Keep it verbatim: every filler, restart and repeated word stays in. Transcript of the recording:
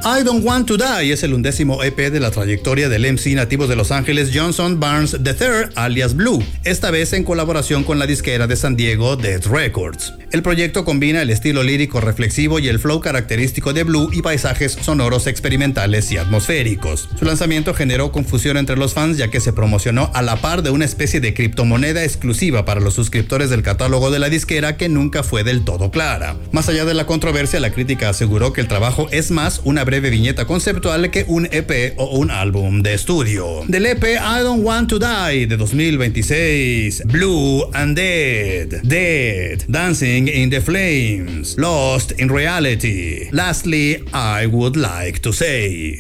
I Don't Want to Die es el undécimo E P de la trayectoria del M C nativo de Los Ángeles Johnson Barnes tercero, alias Blue, esta vez en colaboración con la disquera de San Diego Death Records. El proyecto combina el estilo lírico reflexivo y el flow característico de Blue y paisajes sonoros experimentales y atmosféricos. Su lanzamiento generó confusión entre los fans ya que se promocionó a la par de una especie de criptomoneda exclusiva para los suscriptores del catálogo de la disquera que nunca fue del todo clara. Más allá de la controversia, la crítica aseguró que el trabajo es más una breve viñeta conceptual que un E P o un álbum de estudio. Del E P I Don't Want to Die de dos mil veintiséis, Blue and Dead, Dead, Dancing in the Flames, Lost in Reality. Lastly, I Would Like to Say.